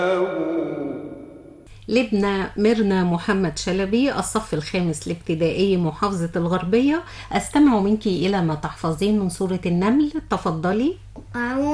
لبنى ميرنا محمد شلبي، الصف الخامس الابتدائي، محافظة الغربية. أستمع منك إلى ما تحفظين من سورة النمل، تفضلي. أعوذ